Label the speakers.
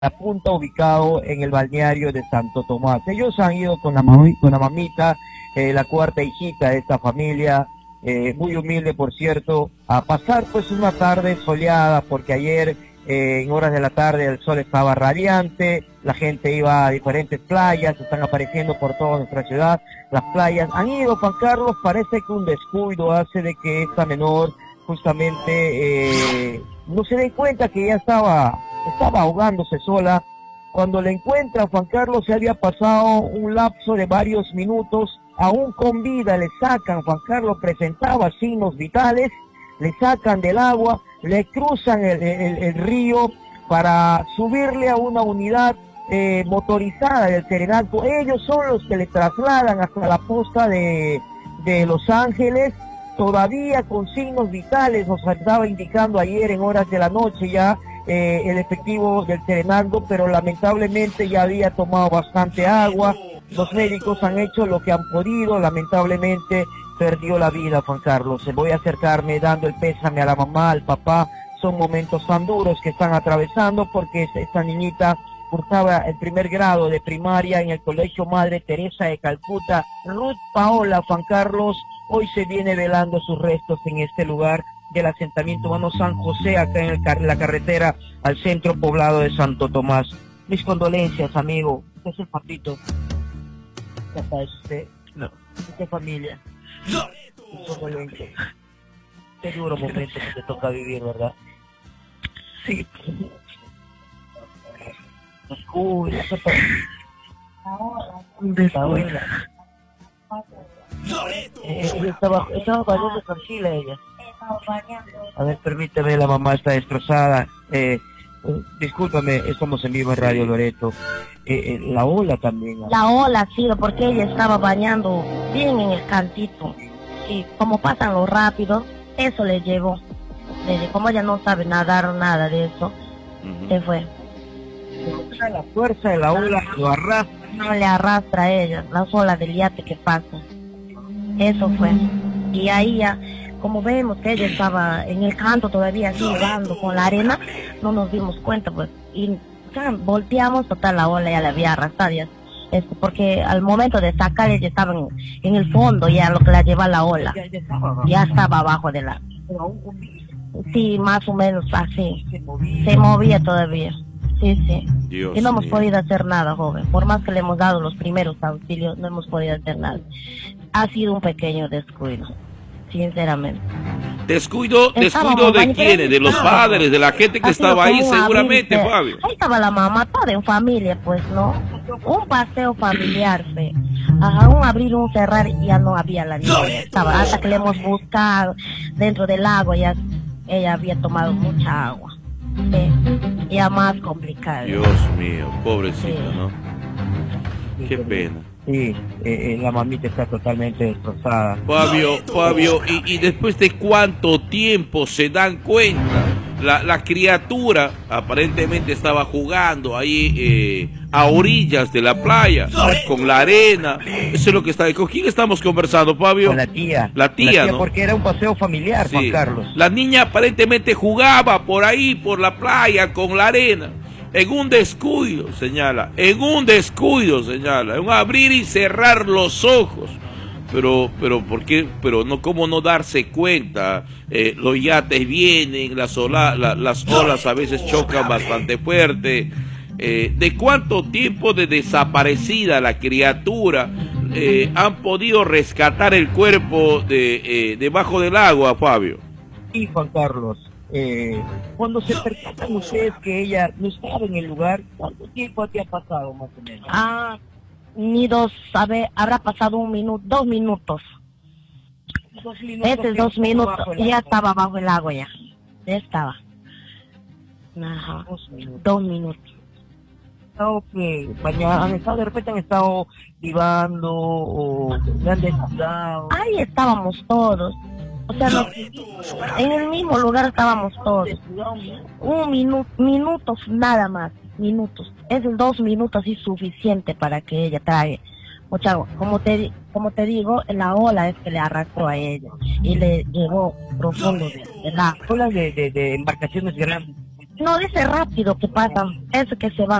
Speaker 1: la punta, ubicado en el balneario de Santo Tomás. Ellos han ido con la mamita, la cuarta hijita de esta familia, muy humilde por cierto, a pasar pues una tarde soleada, porque ayer en horas de la tarde el sol estaba radiante, la gente iba a diferentes playas, están apareciendo por toda nuestra ciudad las playas. Han ido, Juan Carlos, parece que un descuido hace de que esta menor justamente no se dé cuenta que ya estaba ahogándose sola. Cuando la encuentra, Juan Carlos, se había pasado un lapso de varios minutos, aún con vida le sacan, Juan Carlos presentaba signos vitales, le sacan del agua, le cruzan el río para subirle a una unidad motorizada del Serenazgo. Ellos son los que le trasladan hasta la posta de Los Ángeles, todavía con signos vitales, nos estaba indicando ayer en horas de la noche ya el efectivo del Serenazgo, pero lamentablemente ya había tomado bastante agua. Los médicos han hecho lo que han podido, lamentablemente perdió la vida, Juan Carlos. Voy a acercarme dando el pésame a la mamá, al papá. Son momentos tan duros que están atravesando, porque esta niñita cursaba el primer grado de primaria en el Colegio Madre Teresa de Calcuta. Ruth Paola, Juan Carlos, hoy se viene velando sus restos en este lugar del asentamiento humano San José, acá en la carretera al centro poblado de Santo Tomás. Mis condolencias, amigo. Usted es el papito. ¿Capaz usted? No. ¿Usted familia? Mis condolencias. Qué duro momento que te toca vivir, ¿verdad? Sí. Uy, eso está... Ella estaba bañando tranquila ella. A ver, permíteme, la mamá está destrozada. Discúlpame, estamos en vivo en Radio Loreto. La ola también.
Speaker 2: La ola ha sido porque ella estaba bañando bien en el cantito. Y como pasan los rápidos, eso le llevó. Como ella no sabe nadar nada de eso, se fue.
Speaker 1: La fuerza de la ola lo arrastra.
Speaker 2: No le arrastra a ella, las olas del yate que pasa. Eso fue. Y ahí ya, como vemos que ella estaba en el canto todavía así jugando con la arena, no nos dimos cuenta, pues. Y ya, volteamos, total, la ola ya la había arrastrado. Ya, porque al momento de sacar ella estaba en el fondo, ya lo que la lleva la ola. Ya estaba abajo de la... Sí, más o menos así. Se movía todavía. Sí, sí.
Speaker 3: Dios
Speaker 2: y no hemos
Speaker 3: mío.
Speaker 2: podido hacer nada, joven. Por más que le hemos dado los primeros auxilios, no hemos podido hacer nada. Ha sido un pequeño descuido, sinceramente.
Speaker 3: ¿Descuido de quiénes? ¿De los padres? ¿De la gente que estaba ahí seguramente, Fabio?
Speaker 2: Ahí estaba la mamá, toda en familia, pues, ¿no? Un paseo familiar, fe. Ajá, un abrir, un cerrar, y ya no había la niña. Estaba, hasta que le hemos buscado dentro del agua, ya ella había tomado mucha agua. Ya más complicado.
Speaker 3: Dios mío, pobrecita,
Speaker 2: Sí.
Speaker 3: ¿no? Qué pena.
Speaker 1: Sí, la mamita está totalmente destrozada.
Speaker 3: Fabio, y después de cuánto tiempo se dan cuenta, la criatura aparentemente estaba jugando ahí a orillas de la playa, con la arena. Eso es lo que está. ¿Con quién estamos conversando, Fabio?
Speaker 1: Con la tía.
Speaker 3: La tía, ¿no?
Speaker 1: Porque era un paseo familiar,
Speaker 3: Sí.
Speaker 1: Juan Carlos.
Speaker 3: La niña aparentemente jugaba por ahí, por la playa, con la arena. En un descuido, señala. En un descuido, señala. En un abrir y cerrar los ojos. Pero, ¿por qué? Pero no, ¿cómo no darse cuenta? Los yates vienen, las olas a veces chocan bastante fuerte. ¿De cuánto tiempo de desaparecida la criatura han podido rescatar el cuerpo debajo del agua, Fabio?
Speaker 1: Sí, Juan Carlos. Cuando se percatan ustedes que ella no estaba en el lugar, ¿cuánto tiempo te ha pasado más o menos?
Speaker 2: Ni dos, a ver, habrá pasado 2 minutos.
Speaker 1: 2 minutos.
Speaker 2: 2 minutos, ya estaba bajo el agua ya. Ya estaba. Ajá. 2 minutos.
Speaker 1: De repente han estado vivando o le han descuidado.
Speaker 2: Ahí estábamos todos. O sea, en el mismo lugar estábamos todos. Minutos nada más, minutos. Esos 2 minutos es suficiente para que ella trague. O sea, como te digo, la ola es que le arrastró a ella y le llevó profundo de la
Speaker 1: olas de embarcaciones grandes.
Speaker 2: No, dice rápido que pasan, eso que se va.